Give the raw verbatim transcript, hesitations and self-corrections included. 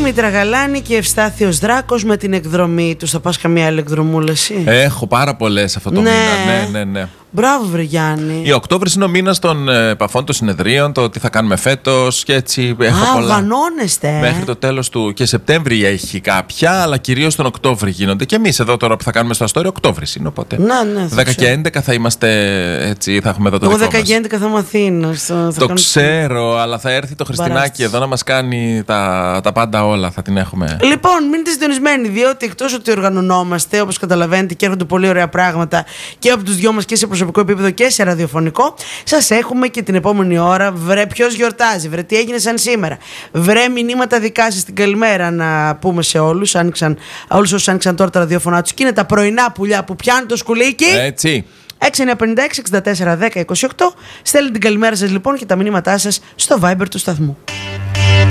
Δήμητρα Γαλάνη και Ευστάθιος Δράκος με την εκδρομή τους. Θα πας καμία άλλη εκδρομούλα εσύ? Έχω πάρα πολλές αυτό το ναι. μήνα. Ναι, ναι, ναι. Μπράβο, βρε Γιάννη. Η Οκτώβρης είναι ο μήνας των ε, επαφών των συνεδρίων, το τι θα κάνουμε φέτος και έτσι. Έχω Α, πολλά. οργανώνεστε. Μέχρι το τέλος του. Και Σεπτέμβρη έχει κάποια, αλλά κυρίως τον Οκτώβρη γίνονται. Και εμείς εδώ τώρα που θα κάνουμε στο Αστόριο, Οκτώβρης είναι. Οπότε. Ναι, ναι, δέκα και έντεκα θα είμαστε έτσι, θα έχουμε εδώ το Εγώ δικό μας. δέκα και έντεκα θα είμαι Αθήνα. Θα, το θα ξέρω, αλλά θα έρθει το Χριστινάκι Παράσταση. εδώ να μας κάνει τα, τα πάντα όλα. Θα την έχουμε. Λοιπόν, μείνετε συντονισμένοι, διότι εκτός ότι οργανωνόμαστε, όπως καταλαβαίνετε, και έρχονται πολύ ωραία πράγματα και από τους δυο μας και σε προσωπικό επίπεδο και σε ραδιοφωνικό, σας έχουμε και την επόμενη ώρα. Βρε, ποιος γιορτάζει, βρε, τι έγινε σαν σήμερα. Βρε, μηνύματα δικά σας την καλημέρα να πούμε σε όλους. Άνοιξαν, όλους όσους άνοιξαν τώρα τα ραδιοφωνά τους και είναι τα πρωινά πουλιά που πιάνουν το σκουλίκι. Έτσι. έξι εννιά πέντε έξι εξήντα τέσσερα δέκα είκοσι οκτώ. Στέλνετε την καλημέρα σας λοιπόν και τα μηνύματά σας στο Viber του σταθμού.